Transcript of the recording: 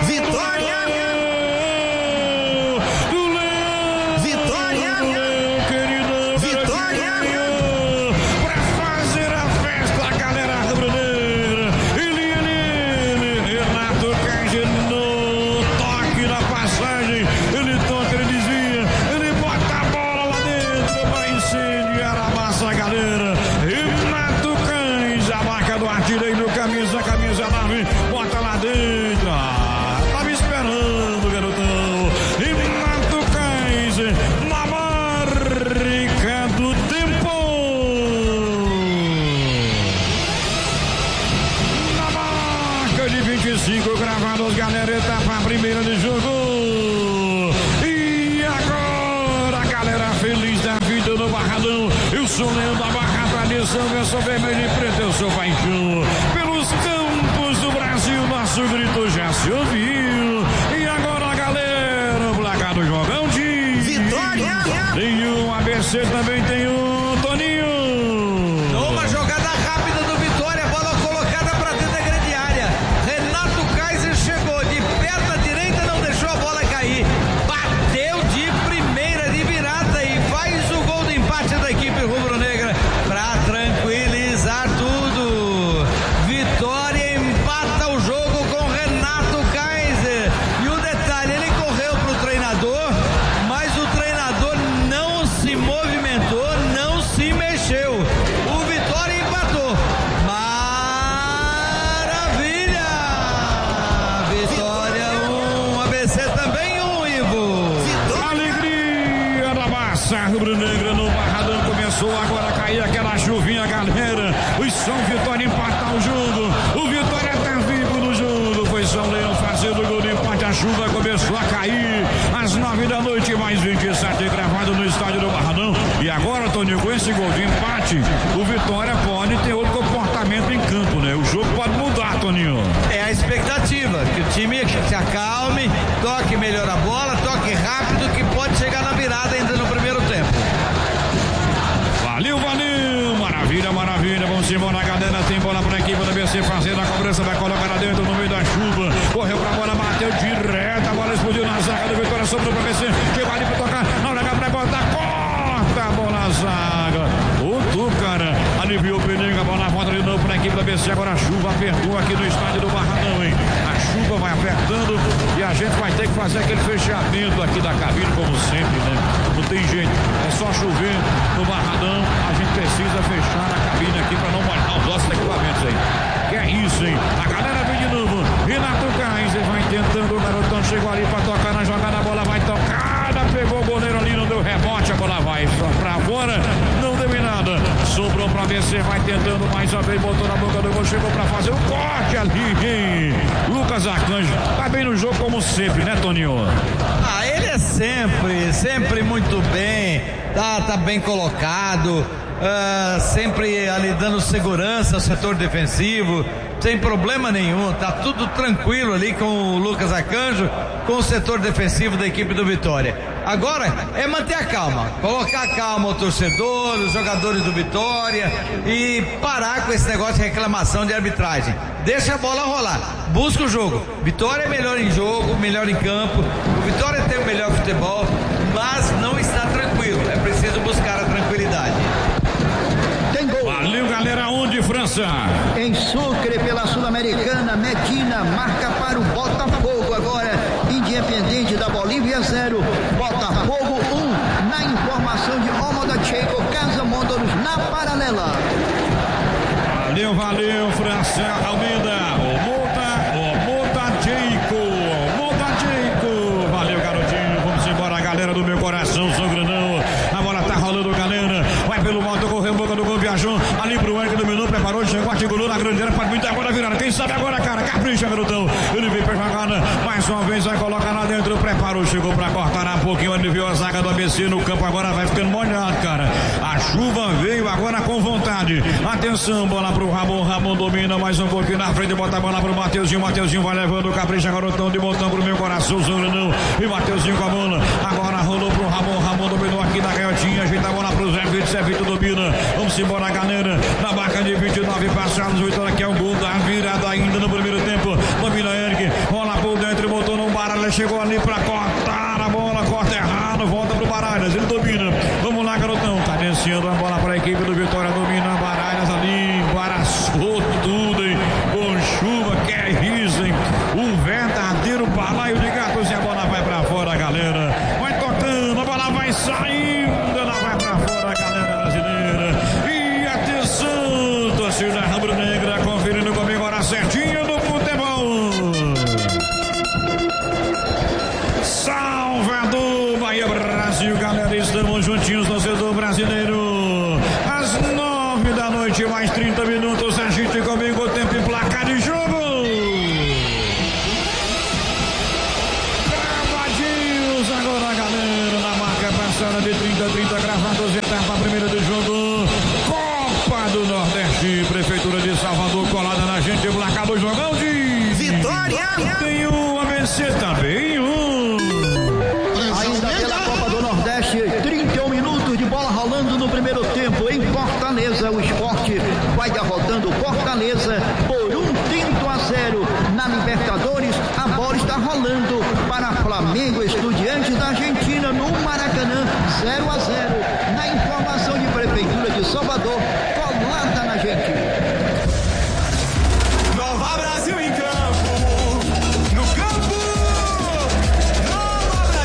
Vitória! Camisa 9, bota lá dentro. Tava esperando, garotão. Renato Cães, na marca do tempo. Na marca de 25 gravados, galera, etapa primeira de jogo. E agora, galera, feliz da vida no Barradão. Eu sou Leandro da Barra, tradição, eu sou vermelho e preto, eu sou paixão. Pelos campos do Brasil, nosso grito já se ouviu. E agora, galera, o placar do jogão de Vitória! Tem um ABC, também tem um Toninho. Uma jogada rápida do Vitória, bola colocada para dentro da grande área. Renato Kaiser chegou de perna direita, não deixou a bola cair. Bateu de primeira, de virada e faz o gol de empate da equipe rubro-negra para tranquilizar tudo. Vitória empata o jogo com Renato Kaiser. E o detalhe, ele correu pro treinador, mas o treinador não se movimentou, não se mexeu. O Vitória empatou. Maravilha! Vitória 1, ABC também 1, Ivo. Alegria da massa rubro-negra no Barradão. Começou agora a cair aquela chuvinha, galera. O São Vitória empatar o jogo. O Vitória tá vivo no jogo. Foi São Leão fazendo o gol de empate. A chuva começou a cair às 9 da noite, mais 27 gravado no estádio do Barradão. E agora, Toninho, com esse gol de empate, o Vitória pode ter outro comportamento em campo, né? O jogo pode mudar, Toninho. É a expectativa, que o time se acalme, toque melhor a bola, toque rápido, que pode chegar na virada ainda no primeiro tempo. Valeu, valeu, maravilha, maravilha, vamos embora, galera, tem bola pra equipe da BC fazendo a cobrança, vai colocar lá dentro no meio da chuva, correu pra bola, bateu direto, a bola explodiu na zaga do Vitória, sobrou pra BC, chegou ali pra tocar, não liga pra botar, corta a bola na zaga, cara, aliviou o perigo, a bola volta de novo pra equipe da BC, agora a chuva apertou aqui no estádio do Barradão, hein, a chuva vai apertando e a gente vai ter que fazer aquele fechamento aqui da cabine, como sempre, né, não tem jeito, é só chover no Barradão, a gente precisa fechar a cabine aqui pra não molhar os nossos equipamentos aí. Que é isso, hein? A galera vem de novo. Renato Kaiser vai tentando, o garotão chegou ali pra tocar na jogada, a bola vai tocada, pegou o goleiro ali, não deu rebote, a bola vai pra fora, não deu em nada. Sobrou pra BC, vai tentando mais uma vez, botou na boca do gol, chegou pra fazer o corte ali, hein? Lucas Arcanjo tá bem no jogo como sempre, né, Toninho? Ah, ele é sempre muito bem, tá bem colocado, sempre ali dando segurança ao setor defensivo, sem problema nenhum, tá tudo tranquilo ali com o Lucas Arcanjo, com o setor defensivo da equipe do Vitória. Agora é manter a calma, colocar calma ao torcedor, os jogadores do Vitória e parar com esse negócio de reclamação de arbitragem. Deixa a bola rolar, busca o jogo. Vitória é melhor em jogo, melhor em campo, o Vitória tem o melhor futebol, mas não está tranquilo, é preciso buscar a tranquilidade. Tem gol. Valeu, galera, onde, França? Em Sucre, pela Sul-Americana, Medina marca para o Botafogo agora. Independente da Bolívia 0, Botafogo 1. Na informação de Omoda Checo, Casa Módulos na paralela. Valeu, França Almeida. Moda Checo. Valeu, garotinho. Vamos embora, galera do meu coração, São Grandão. A bola tá rolando, galera. Vai pelo moto, correu boca do gol, viajou ali pro Eric, dominou, preparou, chegou, articulou na grande área, pode muita agora virada. Quem sabe agora, cara, capricha, garotão. Ele veio pra jogada, mais uma vez vai colocar lá dentro, preparou, chegou pra cortar um pouquinho, aliviou a zaga do ABC no campo, agora vai ficando molhado, cara. A chuva veio agora com vontade. Atenção, bola pro Ramon domina mais um pouquinho na frente, bota a bola pro Mateuzinho vai levando, capricha, garotão, de botão pro meu coração, São Grandão. E Mateuzinho com a bola, agora rolou pro Ramon dominou aqui na gaiotinha, ajeita a bola pro Zé Vitor domina. Vamos embora, galera. Na marca de 29 passados, Vitória que é um gol da virada ainda no primeiro tempo. Domina Eric, rola por dentro, botou chegou ali pra cortar a bola, corta errado, volta pro Baralhas, ele domina. Vamos lá, garotão, tá descendo a bola pra equipe do Vitória, domina Baralhas ali, embaraçou tudo, hein? Com chuva, que é isso, hein? Um verdadeiro balaio de gatos e a bola vai pra fora, galera. Vai tocando, a bola vai saindo, ela vai pra fora, galera brasileira. E atenção, torcida rubro-negra, conferindo comigo agora certinho no futebol. Salvador, Bahia, Brasil, galera, estamos juntinhos, torcedor brasileiro. Às 9 da noite, mais 30 minutos, a gente comigo, o tempo e placar de jogo. Gravadinhos agora, galera, na marca passada de 30, gravados, etapa primeira do jogo. Copa do Nordeste, Prefeitura de Salvador, colada na gente, placar do jogão de Vitória. Tem um ABC também, Ainda pela Copa do Nordeste, 31 minutos de bola rolando no primeiro tempo em Fortaleza. O Sport vai derrotando Fortaleza por 1-0 na Libertadores. A bola está rolando para Flamengo, Estudiantes da Argentina no Maracanã, 0-0. Na informação de Prefeitura de Salvador, colada na gente.